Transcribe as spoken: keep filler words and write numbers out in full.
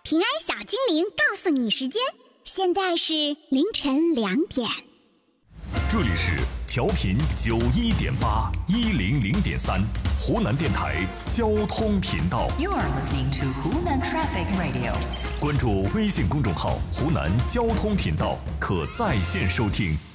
平安小精灵告诉你时间，现在是凌晨两点。 这里是调频九一点八一零零点三湖南电台交通频道。 You are listening to Hunan Traffic Radio。 关注微信公众号“湖南交通频道”，可在线收听。